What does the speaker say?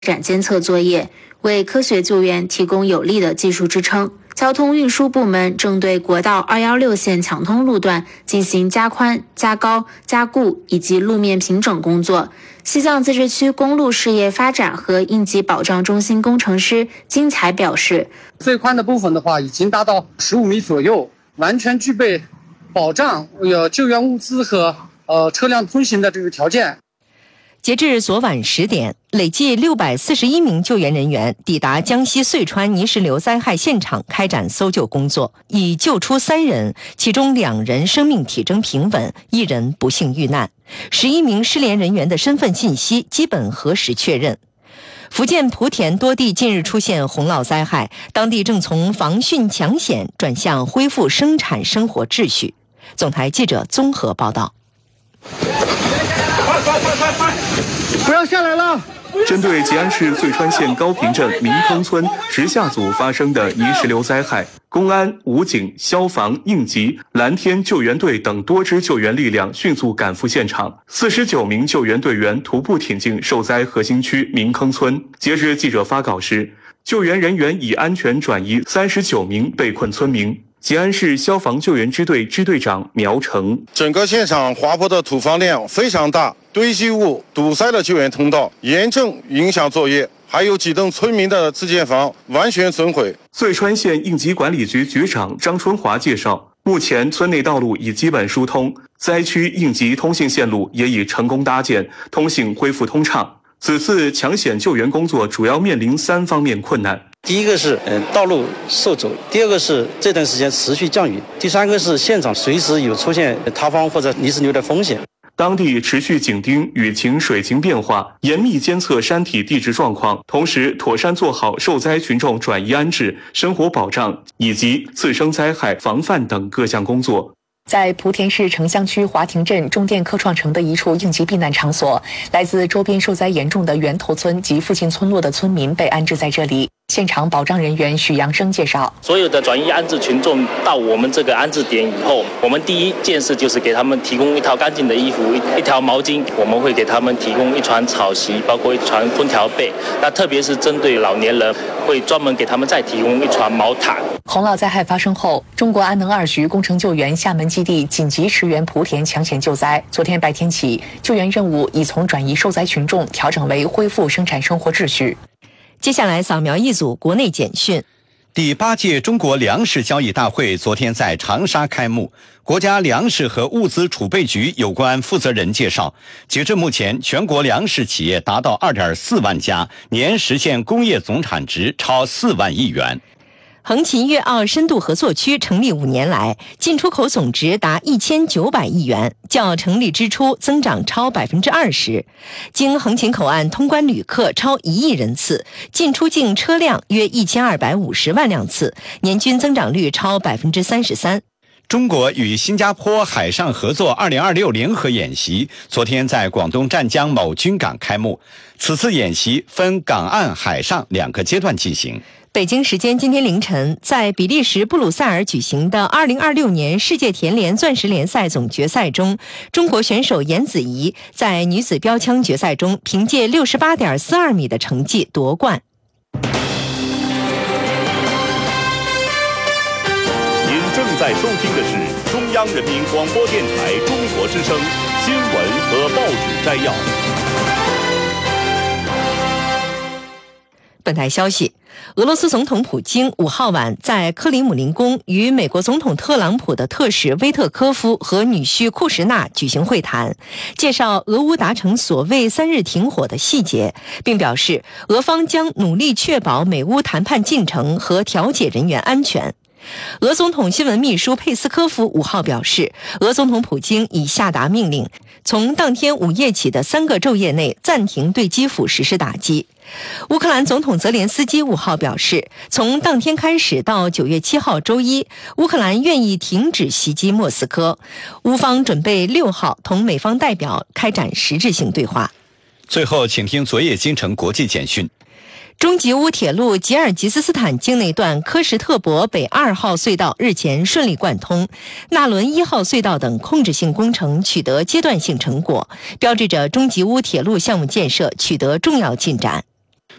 展监测作业，为科学救援提供有力的技术支撑。交通运输部门正对国道216线抢通路段进行加宽、加高、加固以及路面平整工作。西藏自治区公路事业发展和应急保障中心工程师金才表示， 最宽的部分的话已经达到15米左右，完全具备保障救援物资和车辆通行的这个条件。 截至昨晚10点，累计641名救援人员抵达江西遂川泥石流灾害现场开展搜救工作，已救出3人，其中2人生命体征平稳，1人不幸遇难。11名失联人员的身份信息基本核实确认。福建莆田多地近日出现洪涝灾害，当地正从防汛抢险转向恢复生产生活秩序。总台记者综合报道。 不要下来了！ 针对吉安市遂川县高坪镇民坑村直下组发生的泥石流灾害，公安、武警、消防、应急、蓝天救援队等多支救援力量迅速赶赴现场，49名救援队员徒步挺进受灾核心区民坑村。截至记者发稿时，救援人员已安全转移39名被困村民。吉安市消防救援支队支队长苗成： 整个现场滑坡的土方量非常大，堆积物堵塞了救援通道，严重影响作业，还有几栋村民的自建房完全损毁。 遂川县应急管理局局长张春华介绍，目前村内道路已基本疏通，灾区应急通信线路也已成功搭建，通信恢复通畅。此次抢险救援工作主要面临3方面困难。 第一个是道路受阻，第二个是这段时间持续降雨，第三个是现场随时有出现塌方或者泥石流的风险。 当地持续紧盯雨情水情变化，严密监测山体地质状况，同时妥善做好受灾群众转移安置、生活保障以及次生灾害防范等各项工作。 在莆田市城乡区华亭镇中电科创城的一处应急避难场所，来自周边受灾严重的源头村及附近村落的村民被安置在这里。现场保障人员许阳生介绍， 所有的转移安置群众到我们这个安置点以后，我们第一件事就是给他们提供一套干净的衣服、一条毛巾，我们会给他们提供一床草席，包括一床空调被。那特别是针对老年人，会专门给他们再提供一床毛毯。 洪涝灾害发生后，中国安能2局工程救援厦门基地紧急驰援莆田抢险救灾。昨天白天起，救援任务已从转移受灾群众调整为恢复生产生活秩序。 接下来扫描一组国内简讯。 第8届中国粮食交易大会昨天在长沙开幕。国家粮食和物资储备局有关负责人介绍，截至目前，全国粮食企业达到2.4万家，年实现工业总产值超4万亿元。 横琴粤澳深度合作区成立5年来，进出口总值达1900亿元，较成立之初增长超20%。经横琴口岸通关旅客超1亿人次，进出境车辆约1250万辆次，年均增长率超33%。 中国与新加坡海上合作2026联合演习昨天在广东湛江某军港开幕。此次演习分港岸、海上2个阶段进行。 北京时间今天凌晨，在比利时布鲁塞尔举行的2026年世界田联钻石联赛总决赛中，中国选手颜子怡在女子标枪决赛中凭借68.42米的成绩夺冠。 您正在收听的是中央人民广播电台中国之声新闻和报纸摘要。 本台消息，俄罗斯总统普京5号晚在克里姆林宫与美国总统特朗普的特使威特科夫和女婿库什纳举行会谈，介绍俄乌达成所谓3日停火的细节，并表示俄方将努力确保美乌谈判进程和调解人员安全。俄总统新闻秘书佩斯科夫5号表示，俄总统普京已下达命令，从当天午夜起的3个昼夜内暂停对基辅实施打击。乌克兰总统泽连斯基5号表示，从当天开始到9月7号周一，乌克兰愿意停止袭击莫斯科。乌方准备6号同美方代表开展实质性对话。 最后，请听昨夜京城国际简讯。 中吉乌铁路吉尔吉斯斯坦境内段科什特伯北2号隧道日前顺利贯通，纳伦1号隧道等控制性工程取得阶段性成果，标志着中吉乌铁路项目建设取得重要进展。